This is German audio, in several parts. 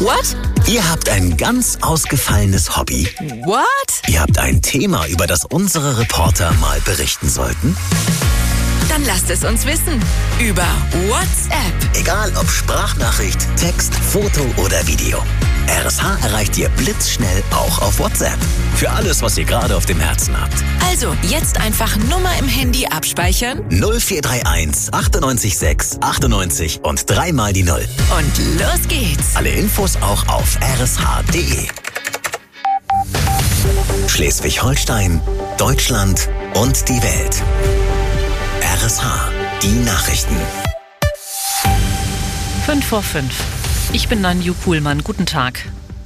What? Ihr habt ein ganz ausgefallenes Hobby. What? Ihr habt ein Thema, über das unsere Reporter mal berichten sollten. Dann lasst es uns wissen. Über WhatsApp. Egal ob Sprachnachricht, Text, Foto oder Video. RSH erreicht ihr blitzschnell auch auf WhatsApp. Für alles, was ihr gerade auf dem Herzen habt. Also, jetzt einfach Nummer im Handy abspeichern. 0431 98 6 98 und 3 mal die 0. Und los geht's. Alle Infos auch auf rsh.de. Schleswig-Holstein, Deutschland und die Welt. RSH, die Nachrichten. 5:05. Ich bin Nanju Kuhlmann. Guten Tag.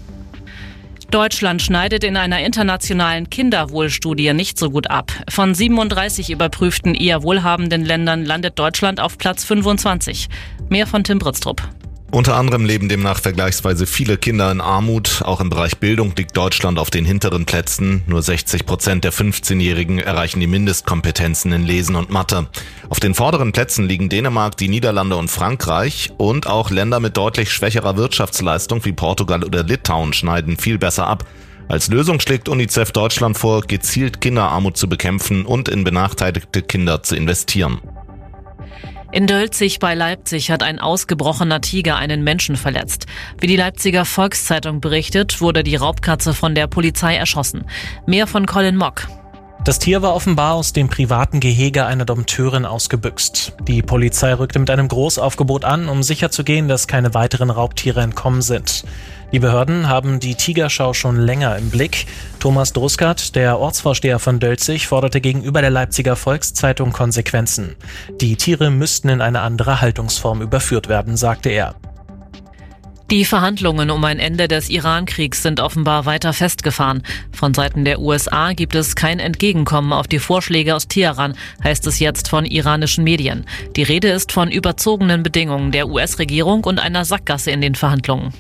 Deutschland schneidet in einer internationalen Kinderwohlstudie nicht so gut ab. Von 37 überprüften eher wohlhabenden Ländern landet Deutschland auf Platz 25. Mehr von Tim Britztrup. Unter anderem leben demnach vergleichsweise viele Kinder in Armut. Auch im Bereich Bildung liegt Deutschland auf den hinteren Plätzen. Nur 60% der 15-Jährigen erreichen die Mindestkompetenzen in Lesen und Mathe. Auf den vorderen Plätzen liegen Dänemark, die Niederlande und Frankreich. Und auch Länder mit deutlich schwächerer Wirtschaftsleistung wie Portugal oder Litauen schneiden viel besser ab. Als Lösung schlägt UNICEF Deutschland vor, gezielt Kinderarmut zu bekämpfen und in benachteiligte Kinder zu investieren. In Dölzig bei Leipzig hat ein ausgebrochener Tiger einen Menschen verletzt. Wie die Leipziger Volkszeitung berichtet, wurde die Raubkatze von der Polizei erschossen. Mehr von Colin Mock. Das Tier war offenbar aus dem privaten Gehege einer Dompteurin ausgebüxt. Die Polizei rückte mit einem Großaufgebot an, um sicherzugehen, dass keine weiteren Raubtiere entkommen sind. Die Behörden haben die Tigerschau schon länger im Blick. Thomas Druskert, der Ortsvorsteher von Dölzig, forderte gegenüber der Leipziger Volkszeitung Konsequenzen. Die Tiere müssten in eine andere Haltungsform überführt werden, sagte er. Die Verhandlungen um ein Ende des Iran-Kriegs sind offenbar weiter festgefahren. Von Seiten der USA gibt es kein Entgegenkommen auf die Vorschläge aus Teheran, heißt es jetzt von iranischen Medien. Die Rede ist von überzogenen Bedingungen der US-Regierung und einer Sackgasse in den Verhandlungen.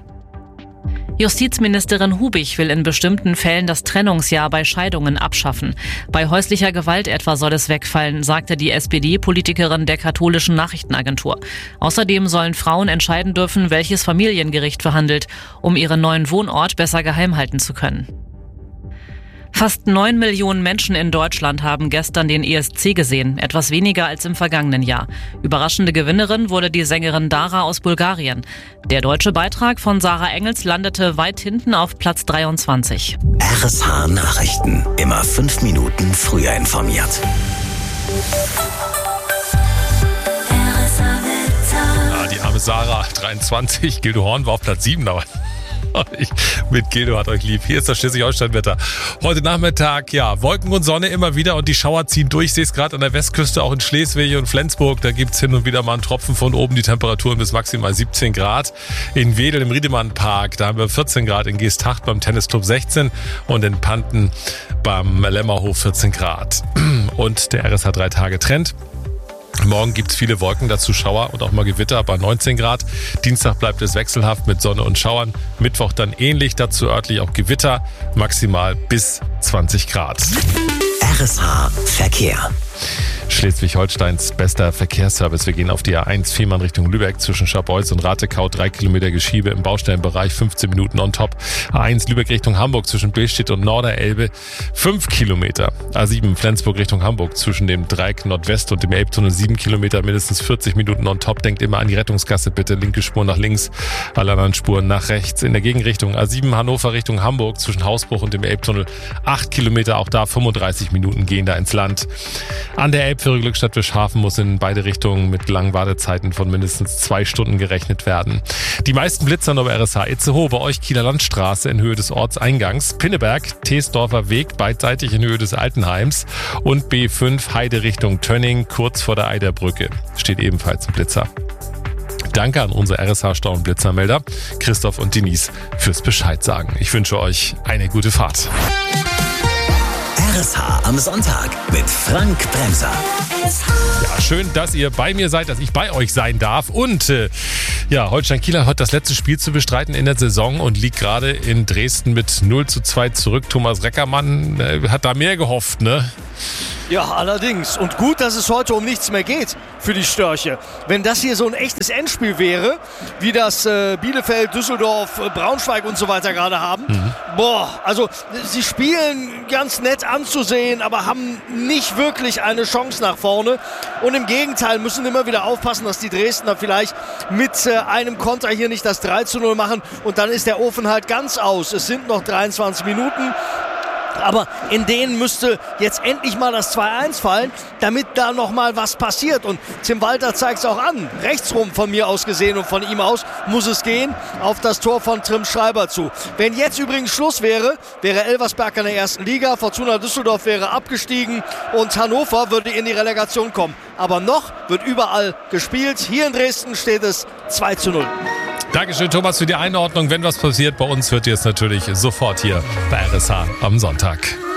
Justizministerin Hubich will in bestimmten Fällen das Trennungsjahr bei Scheidungen abschaffen. Bei häuslicher Gewalt etwa soll es wegfallen, sagte die SPD-Politikerin der katholischen Nachrichtenagentur. Außerdem sollen Frauen entscheiden dürfen, welches Familiengericht verhandelt, um ihren neuen Wohnort besser geheim halten zu können. Fast 9 Millionen Menschen in Deutschland haben gestern den ESC gesehen, etwas weniger als im vergangenen Jahr. Überraschende Gewinnerin wurde die Sängerin Dara aus Bulgarien. Der deutsche Beitrag von Sarah Engels landete weit hinten auf Platz 23. RSH Nachrichten, immer 5 Minuten früher informiert. Die arme Sarah, 23, Gildo Horn war auf Platz 7, aber mit Gildo hat euch lieb. Hier ist das Schleswig-Holstein-Wetter. Heute Nachmittag, ja, Wolken und Sonne immer wieder und die Schauer ziehen durch. Ich sehe es gerade an der Westküste, auch in Schleswig und Flensburg. Da gibt es hin und wieder mal einen Tropfen von oben. Die Temperaturen bis maximal 17 Grad. In Wedel im Riedemann-Park, da haben wir 14 Grad. In Geesthacht beim Tennisclub 16 und in Panten beim Lämmerhof 14 Grad. Und der RSH 3-Tage-Trend. Morgen gibt's viele Wolken, dazu Schauer und auch mal Gewitter bei 19 Grad. Dienstag bleibt es wechselhaft mit Sonne und Schauern. Mittwoch dann ähnlich, dazu örtlich auch Gewitter, maximal bis 20 Grad. RSH Verkehr. Schleswig-Holsteins bester Verkehrsservice. Wir gehen auf die A1 Fehmarn Richtung Lübeck zwischen Scharbeutz und Ratekau. 3 Kilometer Geschiebe im Baustellenbereich, 15 Minuten on top. A1 Lübeck Richtung Hamburg zwischen Billstedt und Norderelbe, 5 Kilometer. A7 Flensburg Richtung Hamburg zwischen dem Dreieck Nordwest und dem Elbtunnel, 7 Kilometer, mindestens 40 Minuten on top. Denkt immer an die Rettungsgasse bitte. Linke Spur nach links, alle anderen Spuren nach rechts. In der Gegenrichtung A7 Hannover Richtung Hamburg zwischen Hausbruch und dem Elbtunnel, 8 Kilometer, auch da 35 Minuten gehen da ins Land. An der Elbfähre Glückstadt-Wischhafen muss in beide Richtungen mit langen Wartezeiten von mindestens 2 Stunden gerechnet werden. Die meisten Blitzer noch bei RSH. Itzehoe, bei euch Kieler Landstraße in Höhe des Ortseingangs. Pinneberg, Teesdorfer Weg, beidseitig in Höhe des Altenheims. Und B5 Heide Richtung Tönning, kurz vor der Eiderbrücke. Steht ebenfalls ein Blitzer. Danke an unsere RSH-Stau- und Blitzermelder, Christoph und Denise, fürs Bescheid sagen. Ich wünsche euch eine gute Fahrt. RSH am Sonntag mit Frank Bremser. Ja, schön, dass ihr bei mir seid, dass ich bei euch sein darf. Und Holstein Kiel hat das letzte Spiel zu bestreiten in der Saison und liegt gerade in Dresden mit 0:2 zurück. Thomas Reckermann hat da mehr gehofft, ne? Ja, allerdings. Und gut, dass es heute um nichts mehr geht für die Störche. Wenn das hier so ein echtes Endspiel wäre, wie das Bielefeld, Düsseldorf, Braunschweig und so weiter gerade haben. Also sie spielen ganz nett anzusehen, aber haben nicht wirklich eine Chance nach vorne. Und im Gegenteil müssen immer wieder aufpassen, dass die Dresdner vielleicht mit einem Konter hier nicht das 3:0 machen. Und dann ist der Ofen halt ganz aus. Es sind noch 23 Minuten. Aber in denen müsste jetzt endlich mal das 2:1 fallen, damit da nochmal was passiert. Und Tim Walter zeigt es auch an. Rechtsrum von mir aus gesehen und von ihm aus muss es gehen auf das Tor von Trim Schreiber zu. Wenn jetzt übrigens Schluss wäre Elversberg in der ersten Liga, Fortuna Düsseldorf wäre abgestiegen und Hannover würde in die Relegation kommen. Aber noch wird überall gespielt. Hier in Dresden steht es 2:0. Dankeschön, Thomas, für die Einordnung. Wenn was passiert bei uns, hört ihr es natürlich sofort hier bei RSH am Sonntag.